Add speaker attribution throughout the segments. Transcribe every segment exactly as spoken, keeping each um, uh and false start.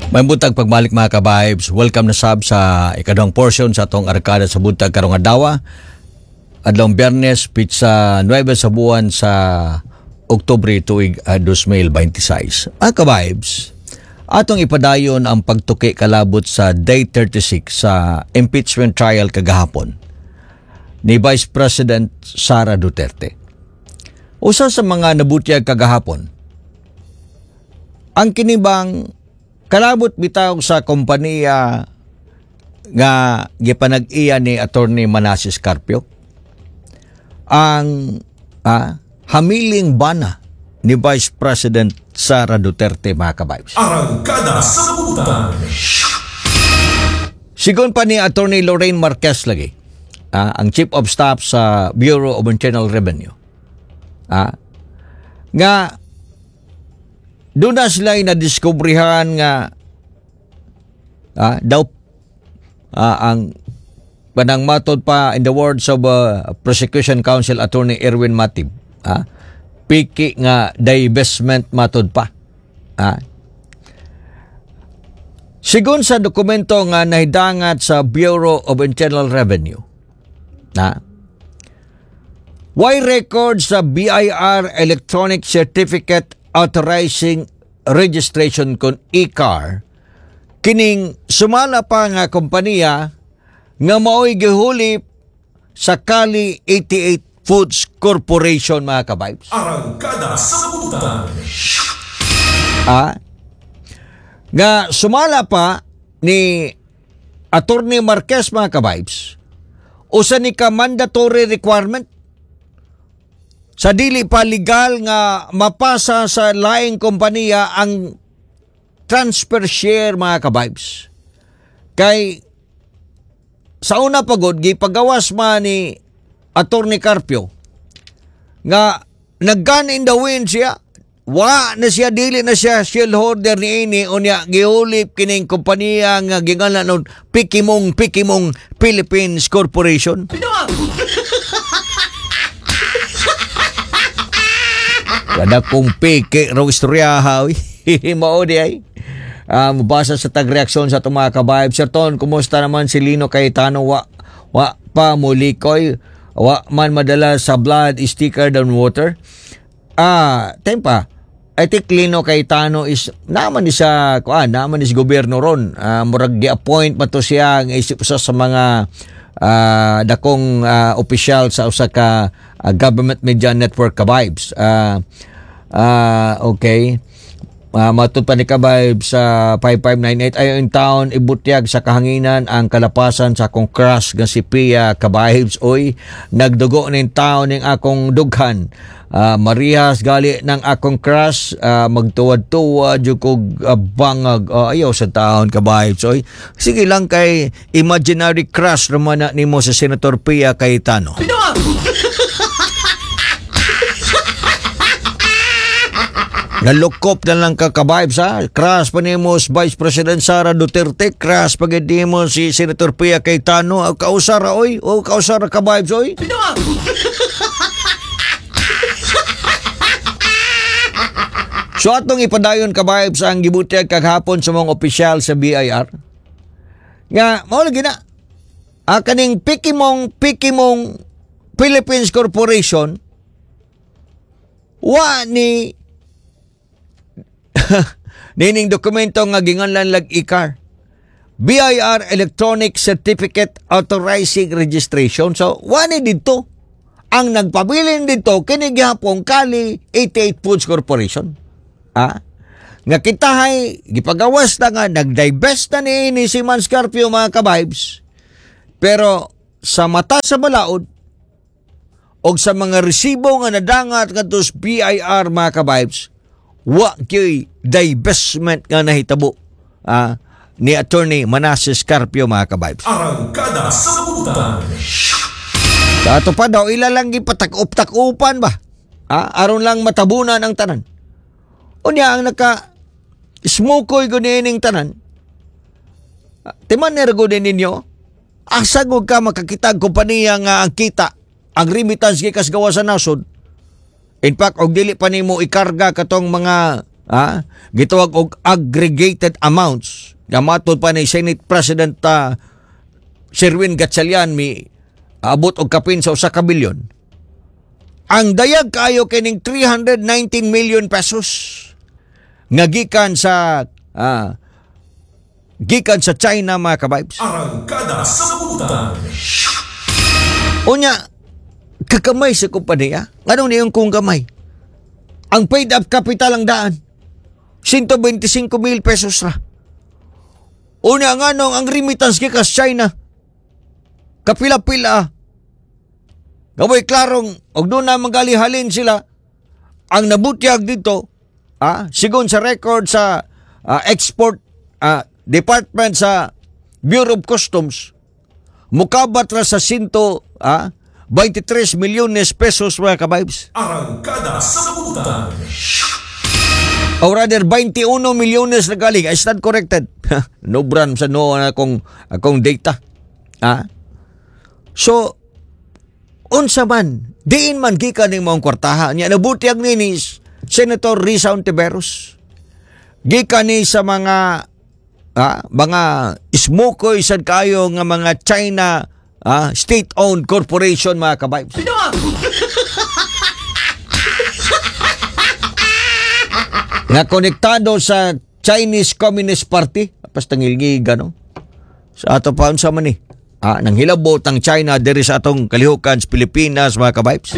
Speaker 1: May buntag pagbalik mga ka-vibes. Welcome na sab sa ikadawang portion sa atong arkada sa buntag karong adlaw. Adlawng Biyernes, pitsa nuwebe sa buwan sa Oktubre tuig uh, twenty twenty-six. Mga ka-vibes, atong ipadayon ang pagtuki kalabot sa Day thirty-six sa impeachment trial kagahapon ni Vice President Sara Duterte. Usa sa mga nabutyag kagahapon, ang kinibang kalabot bitaw sa kompanya nga gipanag-iya ni Attorney Manasseh Carpio ang ah, hamiling bana ni Vice President Sara Duterte, mga ka-vibes.
Speaker 2: Arangkada sa buntag.
Speaker 1: Sigon pa ni Attorney Lorraine Marquez lagi, ah, ang Chief of Staff sa Bureau of Internal Revenue, ah, nga doon na sila na-discoveryhan nga ah, daw ah, ang panang matod pa in the words of uh, Prosecution Counsel Attorney Erwin Matib, ah, piki nga divestment matod pa. Ah. Sigon sa dokumento nga nahidangat sa Bureau of Internal Revenue, ah, why record sa B I R Electronic Certificate Authorizing Registration kon E C A R kining sumala pa nga kompanya nga mao'y gihulip sa Kali eighty-eight Foods Corporation, mga ka-vibes.
Speaker 2: Arangkada sa buntag.
Speaker 1: Ah, nga sumala pa ni Attorney Marquez, mga ka-vibes, usa ni ka mandatory requirement sa dili pa legal nga mapasa sa laing kompanya ang transfer share, mga ka-vibes. Kay sa una pagod gipagawas man ni Attorney Carpio nga naggan in the wind siya, wa na siya, dili na siya shareholder ni ini unya gihulip kining kompanya nga gingalan nun Pikimong Pikimong Philippines Corporation. Kada kong piki raw istoryaha, mao di ay. Uh, mabasa sa tag-reaksyon sa itong mga ka-vibes. Sir Ton, kumusta naman si Lino Cayetano? Wa, wa pa mulikoy, wa man madala sa blood sticker down water. Ah, tempa. I think Lino Cayetano is naman ni sa kuan, naman ni sa gobyerno ron. Uh, murag gi-appoint pa to siya ng isip sa sa mga uh, dakong uh, opisyal sa usa ka uh, government media network ka-vibes. Ah, uh, uh, okay. Uh, matod pa ni ka-vibe sa five five nine eight ayo in town ibutyag sa kahanginan ang kalapasan sa akong crush nga si Pia ka-vibes. Oy, nagdugo ning town ning akong dughan. Uh, Marias gali ng akong crush, uh, magtuwad-tuwad yung kog uh, bangag. Uh, ayaw sa town ka-vibes. Oy, sige lang kay imaginary crush naman na nimo sa Senator Pia Cayetano. Nalukop na lang ka ka-vibes, ha? Crush pa nimo Vice President Sara Duterte, crush pa gid mo si Senator Pia Cayetano. O kausara oy, o kausara ka-vibes oy. So atong ipadayon ka-vibes ang gibutyag kaghapon sa mga opisyal sa B I R. Nga mao lagi na ah, kaning Pikimong Pikimong Philippines Corporation wa ni nining dokumento nga ginganlan lag E C A R, B I R Electronic Certificate Authorizing Registration. So wani dito ang nagpabilin dito kini gihapon Kali eighty-eight Foods Corporation, ah, nga kitahay gipagawas na nga nagdivest na ni, ni si Mans Carpio, mga ka-vibes, pero sa mata sa balaod og sa mga resibo nga nadangat kadtos B I R, mga ka-vibes, wa kay divestment nga nahitabo ah, ni Attorney Manasseh Carpio, mga ka-vibes.
Speaker 2: Arangkada sa buntag.
Speaker 1: Dato pa daw ilalang gipatak-up-takupan ba? Ah, aron lang matabunan ang tanan. Unya ang naka smokoy gunin tanan. Ah, timan nergo din ninyo. Asa gud ka makakita kompanya nga ang kita, ang remittance gikas gawa sa nasod. In fact, og dili pa nimo ikarga katong mga ah, gitawag og aggregated amounts nga matod pa ni Senate President uh, Sherwin Gatchalian mi abot og kapin sa usa ka bilyon. Ang dayag kayo kining three hundred nineteen million pesos nga gikan sa ah, gikan sa China mga kabibes.
Speaker 2: Arangkada sa Butan.
Speaker 1: Unya, kakamay sa kumpanya. Anong niyong kung kamay? Ang paid up capital ang daan. one hundred twenty-five mil pesos ra. Unya nga nung ang remittance gikas China. Kapila-pila. Gaway klarong, og doon na magalihalin sila. Ang nabutyag dito, ah, sigon sa record sa ah, export ah, department sa Bureau of Customs, mukabat ra sa sinto ah, twenty-three milyones pesos mga kabibes.
Speaker 2: Arangkada sa Butan.
Speaker 1: Or rather, twenty-one milyones na galing. I stand corrected. No brand sa no akong, akong data. Ah? So, unsa man, diin man gikan ning maong kwartaha. Nya nabuti ang ninis, Senator Risa Ontiveros. Gikan ni sa mga ah, mga smokoy sad kayo nga mga China ah, state-owned corporation mga kabibes. Nga konektado sa Chinese Communist Party. Pas tangilgiga, no? Sa ato pa unsa man ni? Ah, nang hilabot ang China diri sa atong kalihukan sa Pilipinas mga kabibes.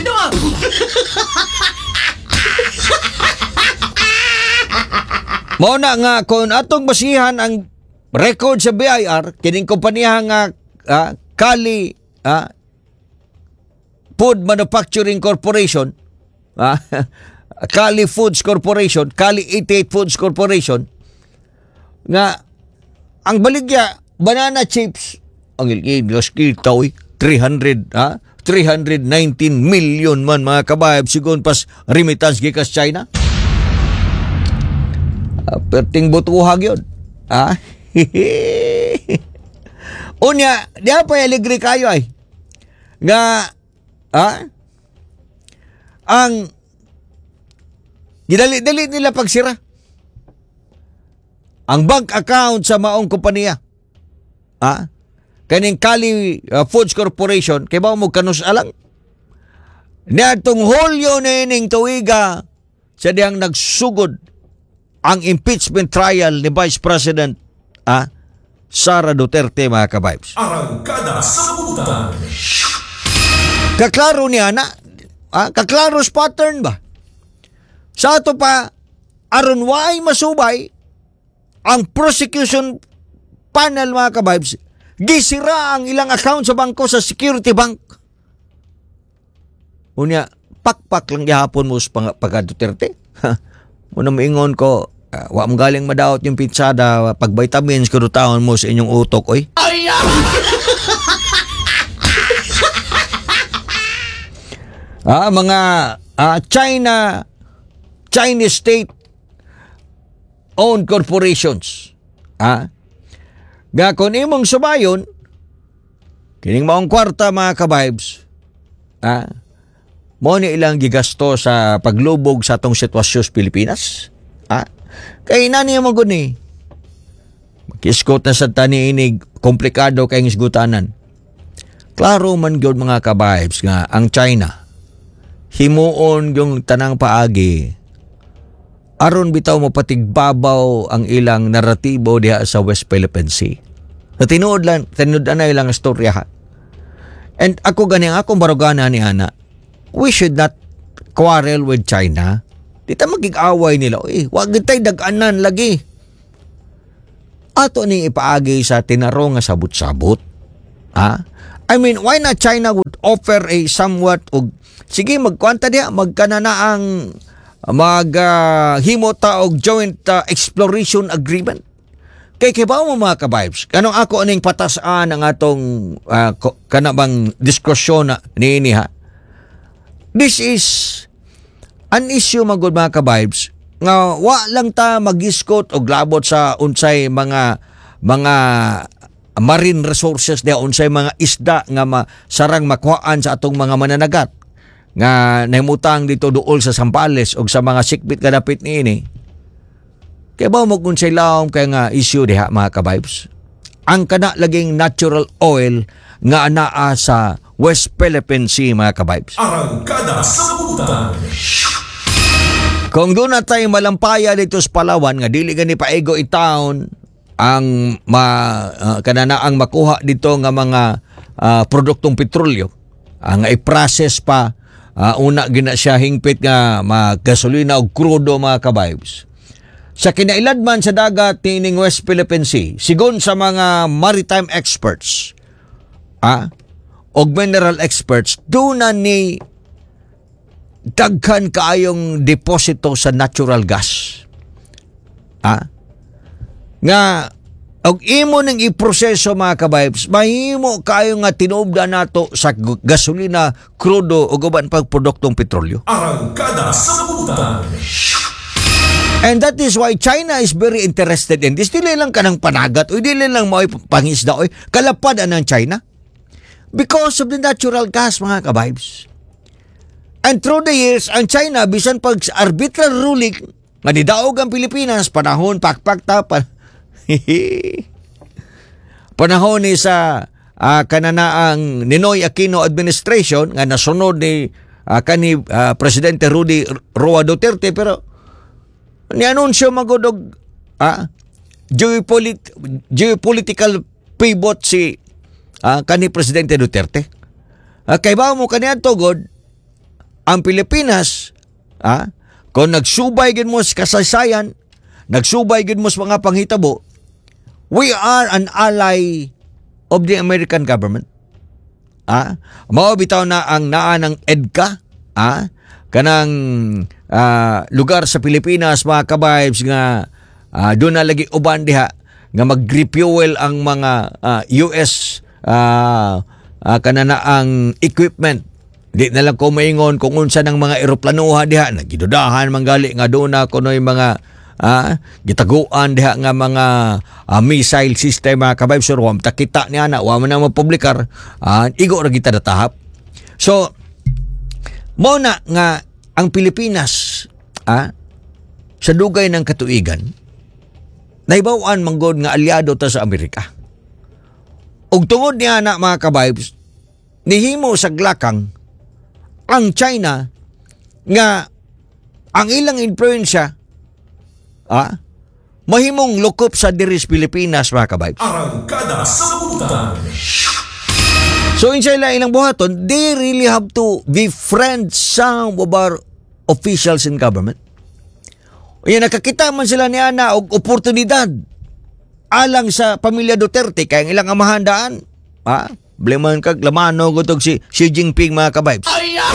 Speaker 1: Mao na nga kung atong basihan ang record sa B I R kining kompanya nga ah, Kali ah, Food Manufacturing Corporation, ah, Kali Foods Corporation, Kali eighty-eight Foods Corporation, nga ang baligya banana chips ang ilgos kita oy three hundred ha three hundred nineteen million man mga kabayab sigon pas remittance gikas China. Uh, perting butuhag yun. Ah? Unya, di pa aligri kayo ay. Nga, ah? Ang gidali-dali nila pagsira. Ang bank account sa maong kompanya. Ah? Kaning Kali uh, Foods Corporation, kay ba mo kanus alang? Niadtong Hulyo na ining tuwiga sa diyang nagsugod ang impeachment trial ni Vice President ah, Sara Duterte mga kabibes.
Speaker 2: Arangkada sa Butan.
Speaker 1: Kaklaro niya na, ah, kaklaro sa pattern ba? Sa ato pa, aron waay masubay, ang prosecution panel mga kabibes, gisira ang ilang account sa bangko sa Security Bank. Unya, pakpak lang gihapon mo sa pagka Duterte. Muna maingon ko, uh, wa mo galing madaot yung pitsada, pag vitamins kuno taon mo sa inyong utok, oy. ah, mga uh, China, Chinese state-owned corporations. Ah, nga kung imong sumayon, kining maong kwarta mga kabibes, ah, mo ni ilang gigasto sa paglubog sa atong sitwasyon sa Pilipinas. Ah, kay nani mo guni. Makiskot na sa tani inig, komplikado kayong isgutanan. Klaro man gyud mga kabibes nga ang China himuon yung tanang paagi aron bitaw mo patigbabaw ang ilang naratibo diha sa West Philippine Sea. Sa tinuod lang, tinuod na ilang istorya ha. And ako ganing akong barugana ni ana, we should not quarrel with China. Di ta magig-away nila. Uy, wag tay dag-anan lagi. Ato ni ipaagi sa tinaro nga sabot-sabot. Ha? I mean, why not China would offer a somewhat og sige magkwanta diha magkanana ang maghimo uh, og joint uh, exploration agreement. Kay kay ba mo mga kabibes? Kanong ako aning patasaan ang atong uh, kanabang diskusyon na niini ha. This is an issue magud mga kabibes nga wa lang ta magiskot og labot sa unsay mga mga marine resources dia unsay mga isda nga masarang makuhaan sa atong mga mananagat nga nahimutang dito duol sa Sambales og sa mga sikbit kadapit niini. Kaya ba mo kung sa ilawom kaya nga issue diha mga kabibes? Ang kana laging natural oil nga anaa sa West Philippine Sea mga kabibes.
Speaker 2: Arangkada sa Butan.
Speaker 1: Kung doon na tayo malampaya dito sa Palawan nga dili gani paigo itaon ang ma uh, kananaang makuha dito nga mga uh, produktong petrolyo ang uh, i-process pa uh, una gina siya hingpit nga magasolina og krudo mga kabibes. Sa kinailad man sa dagat tining West Philippine Sea, sigon sa mga maritime experts, ah, og mineral experts, doon na ni daghan kaayong deposito sa natural gas. Ah, nga, og imo ning iproseso mga kabibes, mahimo kayo nga tinubda nato sa gasolina, krudo o uban pag produktong petrolyo.
Speaker 2: Arangkada sa Butan.
Speaker 1: And that is why China is very interested in this. Dili lang kanang panagat o dili lang mo pangisda o kalapad ang China. Because of the natural gas, mga kabibes. And through the years, ang China, bisan pag arbitral ruling, nga nidaog ang Pilipinas, panahon, pakpakta, pan panahon ni sa uh, kananaang Ninoy Aquino administration, nga nasunod ni uh, kani uh, Presidente Rudy Roa Duterte, pero ni-anunsyo magudog ah, geopolit- geopolitical pivot si ah, kani Presidente Duterte. Ah, kay ba mo kaniya tugod ang Pilipinas ah, kung nagsubay gid mo sa kasaysayan, nagsubay gid mo sa mga panghitabo, we are an ally of the American government. Ah, mao bitaw na ang naa ng EDCA, ah, kanang uh, lugar sa Pilipinas mga kabibes nga uh, doon na lagi uban diha nga mag-refuel ang mga uh, U S uh, uh, kananaang equipment. Di na lang ko maingon kung unsa ng mga eroplanuha diha nagidudahan manggali nga doon na kunoy mga uh, gitaguan diha nga mga uh, missile system mga kabibes. So wa makita niya na wa man na mapublikar, uh, igo ra kita datahap. So mo na nga ang Pilipinas ah, sa dugay ng katuigan naibawan manggod nga aliado ta sa Amerika. Ug tungod niya na mga kabibes, nihimo sa glakang ang China nga ang ilang influensya ah, mahimong lukop sa diris Pilipinas mga kabibes.
Speaker 2: Arangkada sa Butan.
Speaker 1: So insya Allah ilang buhaton, they really have to befriend some of our officials in government. O yan, nakakita man sila ni Ana og oportunidad alang sa pamilya Duterte kaya ilang amahandaan. Ha? Bleman kag lamano gutog si Xi Jinping mga kabibes.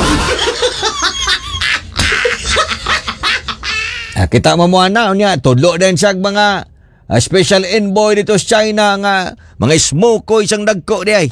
Speaker 1: Ah, kita mo mo ana unya tudlo din siya mga uh, special envoy dito sa China nga mga smoke ko isang dagko di ay.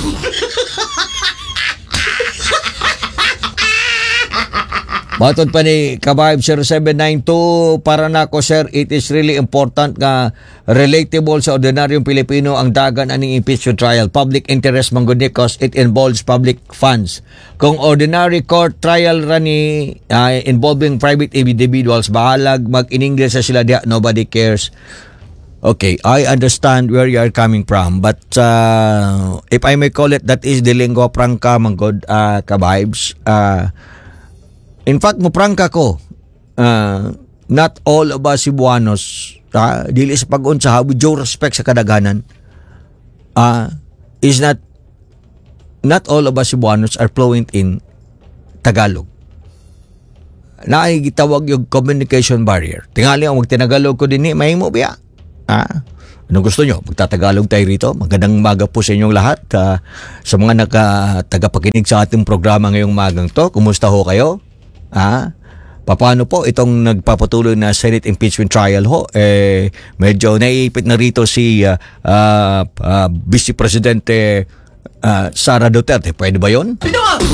Speaker 1: Matod pa ni Kabaib zero seven nine two, para na ko sir, it is really important nga relatable sa ordinaryong Pilipino ang dagan aning impeachment trial. Public interest manggod because it involves public funds. Kung ordinary court trial rani uh, involving private individuals, bahalag mag-in-English sa sila diha, nobody cares. Okay, I understand where you are coming from, but uh, if I may call it, that is the lingua franca manggod uh, Kabibes. Uh, In fact, muprangka ko, uh, not all of us Cebuanos, uh, dili sa pag-unsa, with due respect sa kadaghanan, uh, is not, not all of us Cebuanos are fluent in Tagalog. Naay gitawag yung communication barrier. Tingali ang magtinagalog ko din, may mo biya. Ah, anong gusto nyo? Magtatagalog tayo rito. Magandang maga po sa inyong lahat. Uh, sa mga nagtagapakinig sa ating programa ngayong magang to, kumusta ho kayo? Ah, paano po itong nagpapatuloy na Senate impeachment trial ho? Eh, medyo naiipit na rito si uh, uh, uh, Vice Presidente uh, Sara Duterte. Pwede ba yun?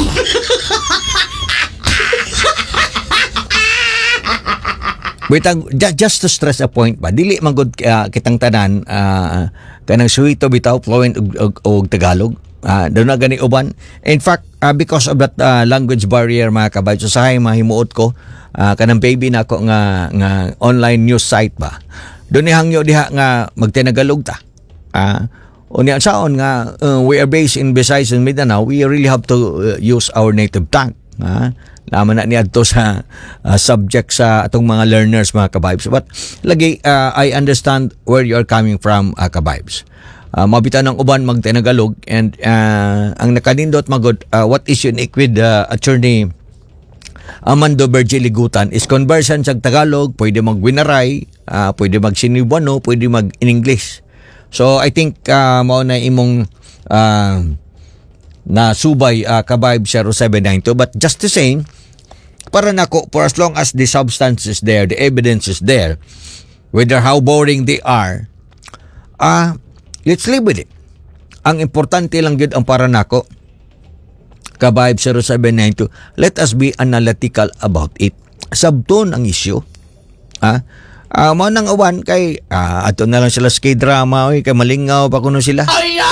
Speaker 1: Wait, just to stress a point ba, dili man gud uh, kitang tanan uh, kanang suwito bitaw fluent og, og, og Tagalog. Uh, doon na gani uban. In fact, uh, because of that uh, language barrier mga kabay, so sahay mahimuot ko, uh, kanang baby na ako nga nga online news site ba. Doon hangyo diha nga magtinagalog ta. Ah, uh, unya saon nga uh, we are based in Visayas and Mindanao, we really have to uh, use our native tongue. Ah, naman na ni adto sa uh, subject sa atong mga learners mga kabibes. But lagi uh, I understand where you are coming from uh, kabibes. Uh, mabitan ng uban magtinagalog and uh, ang nakanindot magod uh, what is unique with uh, attorney Amando Bergiligutan is conversion sa Tagalog, pwede mag-winaray, uh, pwede mag-Sinibuano, pwede mag-in-English. So I think uh, mao na imong uh, na subay uh, kabayb zero seven nine two, but just the same para nako, for as long as the substance is there, the evidence is there, whether how boring they are, uh, let's live with it. Ang importante lang yun ang para nako kabayb zero seven nine two, let us be analytical about it. Sabton ang issue. Ah, uh, mo nang uwan kay uh, ato na lang sila sa K-drama, oy, kay malingaw pa kuno sila.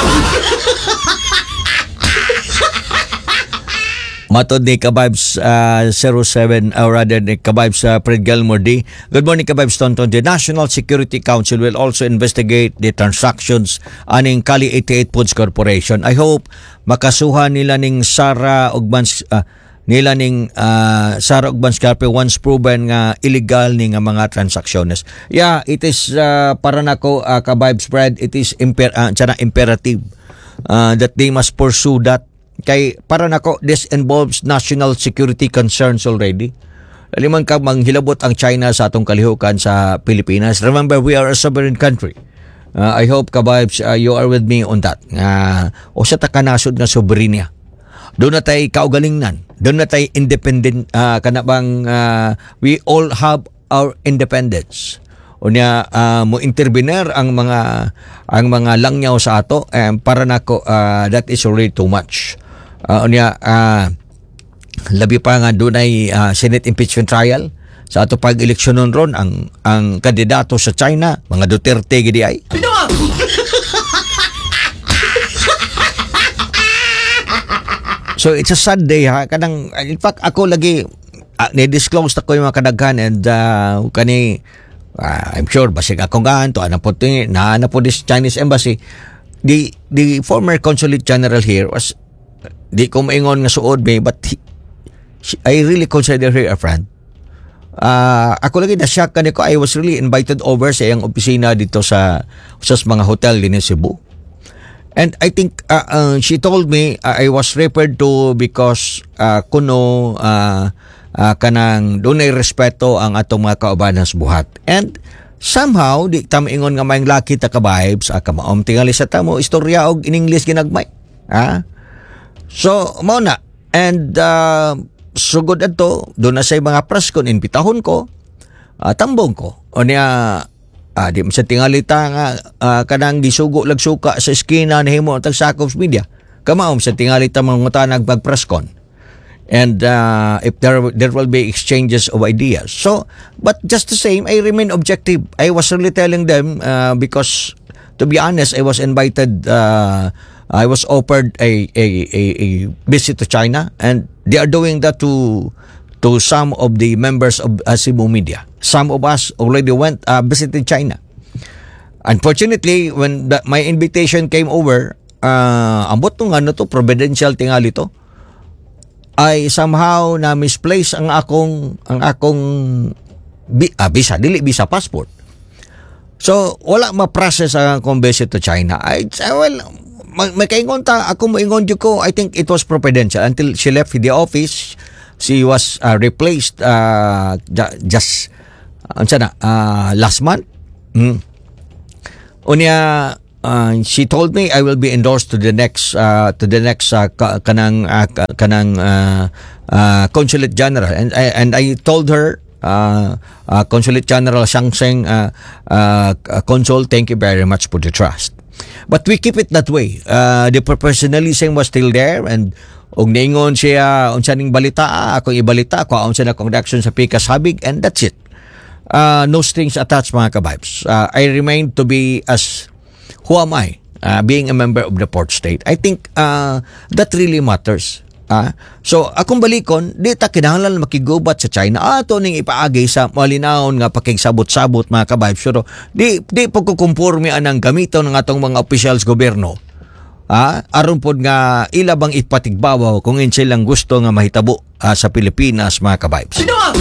Speaker 1: Matod ni Kabibes uh, zero seven, or rather ni Kabibes uh, Fred Gilmore D. Good morning Kabibes Tonton. The National Security Council will also investigate the transactions aning Kali eighty-eight Foods Corporation. I hope makasuhan nila ning Sara Ugbans uh, nila ning uh, Sara Ugbans Carpe once proven nga illegal ning mga transactions. Yeah, it is uh, para nako uh, Kabibes Fred, it is imper uh, imperative uh, that they must pursue that. Kay para nako, this involves national security concerns already. Liman ka manghilabot ang China sa atong kalihukan sa Pilipinas. Remember, we are a sovereign country. Uh, I hope kabibes uh, you are with me on that. Uh, o sa takanasod nga soberenya. Doon na tayo kaugalingnan. Doon na tayo independent. Uh, kanabang uh, we all have our independence. O niya uh, mo intervener ang mga ang mga langyaw sa ato. Um, para nako, uh, that is already too much. Uh, unya uh, labi pa nga dunay uh, Senate impeachment trial sa ato pag-eleksyonon ron ang ang kandidato sa China, mga Duterte gidi ay. So it's a sad day ha, kanang in fact ako lagi uh, ni-disclose ta ko yung mga kadaghan and uh, kani uh, I'm sure basig ako gaan to ana po na ana po this Chinese embassy, the the former consulate general here was, di ko maingon nga suod me, but he, she, I really consider her a friend. Uh, ako lagi na-shock kaniko. I was really invited over sa iyang opisina dito sa sa mga hotel din sa Cebu. And I think uh, uh, she told me uh, I was referred to because uh, kuno uh, uh, kanang dunay respeto ang atong mga kaubanan sa buhat. And somehow di ta maingon nga maayong laki ta ka vibes, ah, kamaom tingali sa tamo istorya og in English ginagmay. Ha? So, mao na. And uh, sugod adto, doon na say mga press kon imbitahon ko, uh, tambong ko. O niya, uh, di sa tingalita nga uh, kanang gisugo lag suka sa eskina na himo tag Sakop's Media. Kamaom sa tingalita mga nag pag-press con. And uh, if there there will be exchanges of ideas. So, but just the same, I remain objective. I was really telling them uh, because to be honest, I was invited uh, I was offered a, a, a, a visit to China, and they are doing that to to some of the members of uh, Cebu Media. Some of us already went uh, visited China. Unfortunately, when the, my invitation came over, uh, ambot nung ano to, providential tingali to, I somehow na misplace ang akong ang akong bi, ah, visa, dili visa, passport. So wala ma-process ang akong visit to China. I, I well, may kaingon ta, ako mo ingon ko, I think it was providential until she left the office. She was uh, replaced uh, just uh, na, uh, last month. Mm. Unya, uh, she told me I will be endorsed to the next uh, to the next uh, kanang uh, kanang uh, uh, consulate general, and I, and I told her, uh, uh, Consulate General Shang Sheng, uh, uh, Consul, thank you very much for the trust. But we keep it that way. Uh, the professionalism was still there, and og ningon siya unsa ning balita, ako ibalita ko unsa na kong reaction sa Pikas Habig, and that's it. Uh, no strings attached mga kabibes. Uh, I remain to be as who am I? Uh, being a member of the port state. I think uh, that really matters. Ah, so akong balikon, di ta kinahanglan makigubat sa China. Ato ning ipaagi sa malinawon nga pakigsabot-sabot mga ka-vibes. Pero di di pagkukumporme anang gamiton ng atong mga officials gobyerno. Ah, aron pod nga ilabang ipatigbawaw kung in silang gusto nga mahitabo ah, sa Pilipinas mga ka-vibes.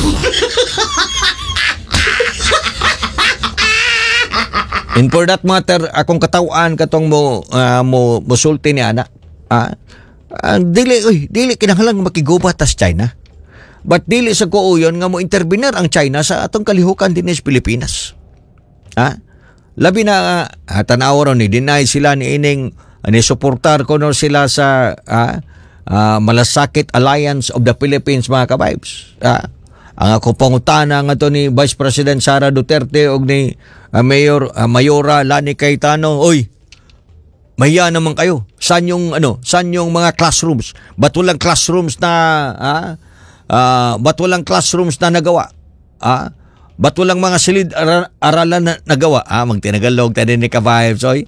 Speaker 1: And for that matter, akong katawan katong mo uh, mo musulti ni ana. Ah, uh, dili oy, dili kinahanglan makigubat tas China. But dili sa kuuyon nga mo intervener ang China sa atong kalihukan dinhi sa Pilipinas. Ah, labi na uh, tanaw ron ni deny sila ni ining ani suportar kuno sila sa ah, uh, Malasakit Alliance of the Philippines mga ka-vibes. Ah, ang ako pangutana nga to ni Vice President Sara Duterte og ni uh, Mayor uh, Mayora Lani Cayetano, oy, mahiya naman kayo. San yung ano, san yung mga classrooms? Ba't walang classrooms na ah, uh, ba't walang classrooms na nagawa? Ah, ba't walang mga silid ar- aralan na nagawa? Ah, magtinagalog tayo ni ka-vibes, oy.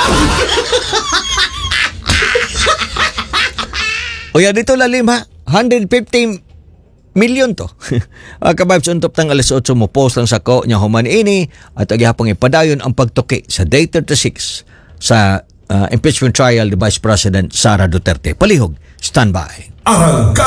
Speaker 1: Oya, dito lalim ha. one hundred fifty million to. uh, Kababs, untop tang alas otso mo post lang sa ko niya human ini at agyapang ipadayon ang pagtuki sa day thirty-six sa uh, impeachment trial ni Vice President Sara Duterte. Palihog, standby.
Speaker 2: Arangka